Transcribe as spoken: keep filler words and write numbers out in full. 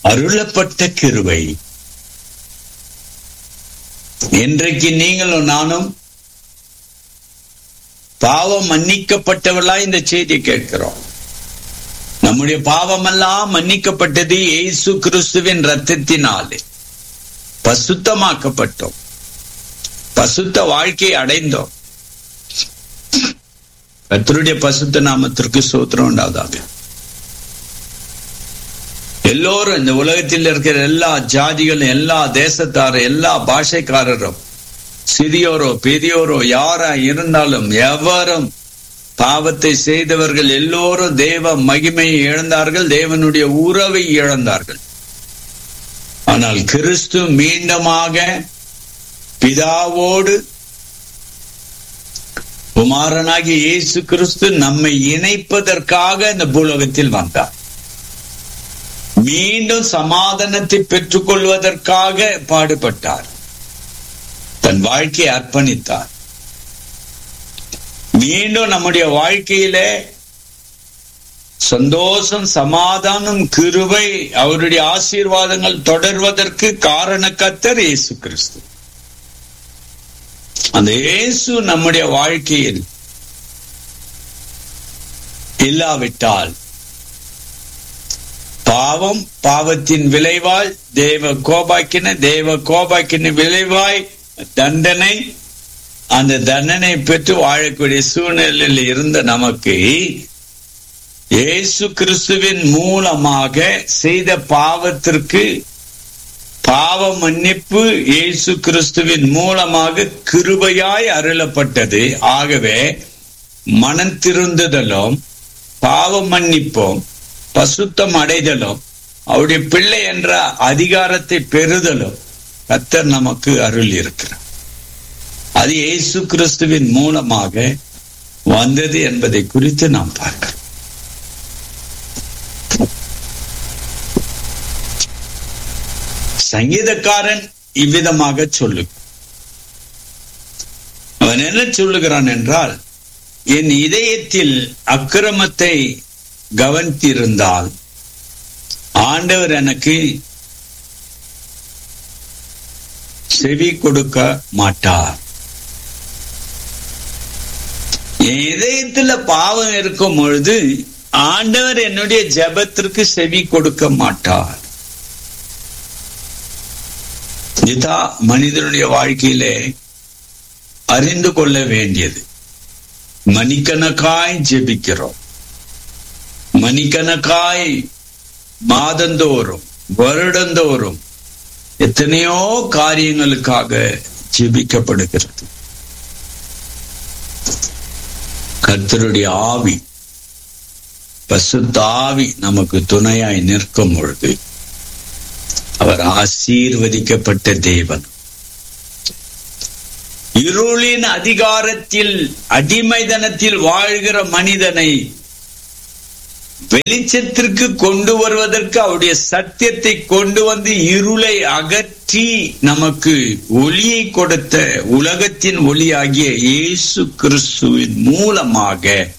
அருளப்பட்ட கிருபை. இன்றைக்கு நீங்களும் நானும் பாவம் மன்னிக்கப்பட்டவர்களா இந்த செய்தி கேட்கிறோம். நம்முடைய பாவமெல்லாம் மன்னிக்கப்பட்டது இயேசு கிறிஸ்துவின் இரத்தத்தினாலே. பசுத்தமாக்கப்பட்டோம், பசுத்த வாழ்க்கையை அடைந்தோம். கர்த்தருடைய பசுத்த நாமத்திற்கு ஸ்தோத்திரம் உண்டாவதாக. எல்லோரும் இந்த உலகத்தில் இருக்கிற எல்லா ஜாதிகளும், எல்லா தேசத்தாரும், எல்லா பாஷைக்காரரும், சிறியோரோ பெரியோரோ யாரா இருந்தாலும் எவரும் பாவத்தை செய்தவர்கள் எல்லோரும் தேவ மகிமையை இழந்தார்கள், தேவனுடைய உறவை இழந்தார்கள். ஆனால் கிறிஸ்து மீண்டுமாக பிதாவோடு குமாரனாகிய இயேசு கிறிஸ்து நம்மை இணைப்பதற்காக இந்த பூலோகத்தில் வந்தார். மீண்டும் சமாதானத்தை பெற்றுக் கொள்வதற்காக பாடுபட்டார், தன் வாழ்க்கையை அர்ப்பணித்தார். மீண்டும் நம்முடைய வாழ்க்கையிலே சந்தோஷம், சமாதானம், கிருபை, அவருடைய ஆசீர்வாதங்கள் தொடர்வதற்கு காரண கர்த்தர் இயேசு கிறிஸ்து. அந்த இயேசு நம்முடைய வாழ்க்கையில் இல்லாவிட்டால் பாவம், பாவத்தின் விளைவாய் தேவ கோபாக்கின, தேவ கோபாக்கின விளைவாய் தண்டனை, அந்த தண்டனை பெற்று வாழக்கூடிய சூழ்நிலையில் இருந்த நமக்கு இயேசு கிறிஸ்துவின் மூலமாக செய்த பாவத்திற்கு பாவ மன்னிப்பு இயேசு கிறிஸ்துவின் மூலமாக கிருபையாய் அருளப்பட்டது. ஆகவே மனம் திருந்துதலும், பாவ மன்னிப்பும், பசுத்தம் அடைதலும், அவருடைய பிள்ளை என்ற அதிகாரத்தை பெறுதலும் கர்த்தர் நமக்கு அருள் இருக்கிறார். அது இயேசு கிறிஸ்துவின் மூலமாக வந்தது என்பதை குறித்து நாம் பார்க்கிறோம். சங்கீதக்காரன் இவ்விதமாக சொல்லு அவன் என்ன சொல்லுகிறான் என்றால், என் இதயத்தில் அக்கிரமத்தை கவனித்திருந்தால் ஆண்டவர் எனக்கு செவி கொடுக்க மாட்டார். என் இதயத்துல பாவம் இருக்கும் பொழுது ஆண்டவர் என்னுடைய ஜெபத்திற்கு செவி கொடுக்க மாட்டார். இதுதான் மனிதனுடைய வாழ்க்கையிலே அறிந்து கொள்ள வேண்டியது. மணிக்கணக்காய் ஜெபிக்கிறோம், மணிக்கணக்காய் மாதந்தோறும் வருடந்தோறும் எத்தனையோ காரியங்களுக்காக ஜெபிக்கப்படுகிறது. கர்த்தருடைய ஆவி, பசுத்த ஆவி நமக்கு துணையாய் நிற்கும் பொழுது அவர் ஆசீர்வதிக்கப்பட்ட தேவன். இருளின் அதிகாரத்தில் அடிமைதனத்தில் வாழ்கிற மனிதனை வெளிச்சத்திற்கு கொண்டு வருவதற்கு அவருடைய சத்தியத்தை கொண்டு வந்து இருளை அகற்றி நமக்கு ஒளியை கொடுத்த உலகத்தின் ஒளியாகிய இயேசு கிறிஸ்துவின் மூலமாக